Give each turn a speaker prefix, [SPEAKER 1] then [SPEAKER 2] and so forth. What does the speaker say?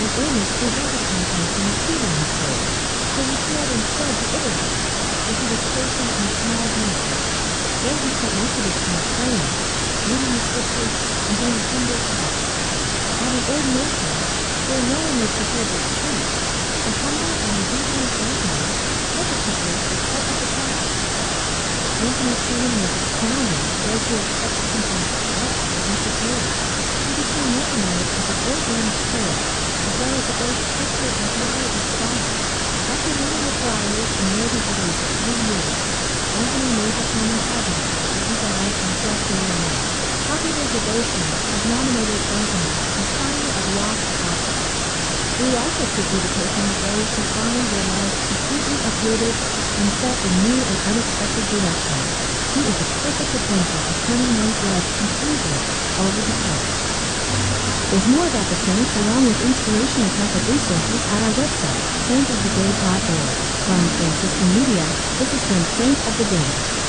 [SPEAKER 1] his illness prevented him from receiving his faith, so he fled instead to Italy, where he was stationed in a small hamlet. There he spent most of his time praying, reading the scriptures, and going to Sunday class. At his ordination, where no one was prepared to speak, the humble and obedient Anthony hesitantly accepted the task. Anthony's sermon was astounding to those who expected something fresh or unprepared. He became recognized as a great man of prayer, as well as a great scripture and theology scholar. After leading the friars in worthy belief for 3 years, Anthony made the common covenant that he died in fleshly life. Popular devotion has nominated Anthony the signer of lost causes. We also seek dedication of those who find their lives completely uprooted and set in new and unexpected directions. He is a perfect example of turning one's life completely over to Christ. There's more about the Saints along with inspirational Catholic resources at our website, saintoftheday.org. From Franciscan Media, this has been Saint of the Day.